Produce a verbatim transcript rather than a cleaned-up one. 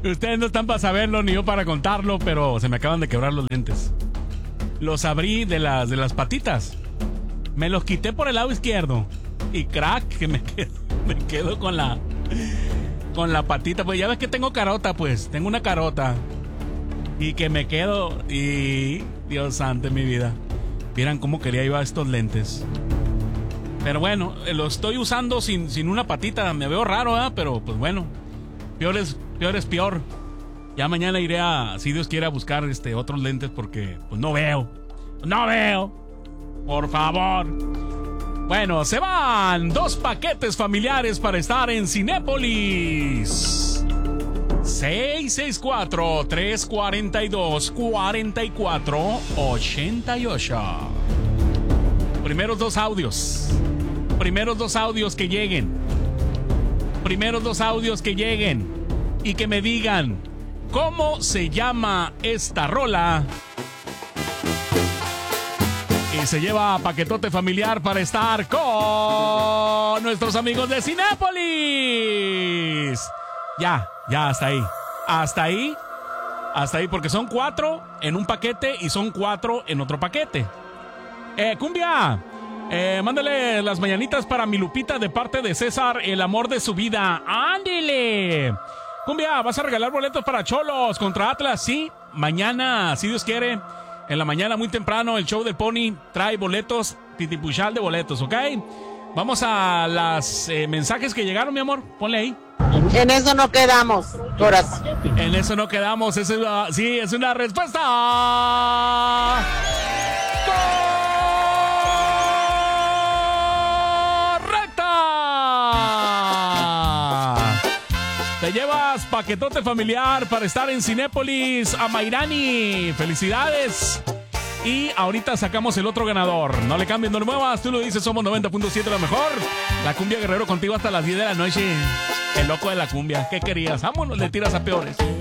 Ustedes no están para saberlo ni yo para contarlo, pero se me acaban de quebrar los lentes. Los abrí de las, de las patitas. Me los quité por el lado izquierdo. Y crack, que me quedo, me quedo con la con la patita. Pues ya ves que tengo carota, pues. Tengo una carota. Y que me quedo. Y Dios santo en mi vida. Vieran cómo quería llevar estos lentes. Pero bueno, lo estoy usando sin, sin una patita. Me veo raro, ¿eh? Pero pues bueno. Peor es, peor es peor. Ya mañana iré a, si Dios quiere, a buscar este, otros lentes porque pues no veo. No veo. Por favor. Bueno, se van dos paquetes familiares para estar en Cinépolis. seis seis cuatro, tres cuatro dos, cuatro cuatro ocho ocho. Primeros dos audios. Primeros dos audios que lleguen. Primeros dos audios que lleguen. Y que me digan cómo se llama esta rola. Y se lleva paquetote familiar para estar con nuestros amigos de Cinépolis. Ya, ya, hasta ahí. Hasta ahí. Hasta ahí, porque son cuatro en un paquete y son cuatro en otro paquete. Eh, Cumbia, eh, mándale las mañanitas para mi Lupita de parte de César, el amor de su vida. ¡Ándele! Cumbia, vas a regalar boletos para Cholos contra Atlas, sí. Mañana, si Dios quiere. En la mañana muy temprano el show del Pony trae boletos, titipuchal de boletos, ¿ok? Vamos a las eh, mensajes que llegaron, mi amor. Ponle ahí. En eso no quedamos, corazón. En eso no quedamos. Esa es una, sí, es una respuesta correcta. Te llevas paquetote familiar para estar en Cinépolis a Mairani. Felicidades. Y ahorita sacamos el otro ganador. No le cambien, no le muevas. Tú lo dices, somos noventa punto siete lo mejor. La Cumbia Guerrero contigo hasta las diez de la noche. El loco de la cumbia. ¿Qué querías? Vámonos, le tiras a peores.